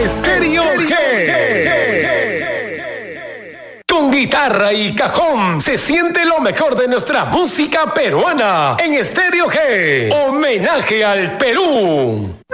Estéreo G. Con guitarra y cajón se siente lo mejor de nuestra música peruana en Estéreo G. Homenaje al Perú.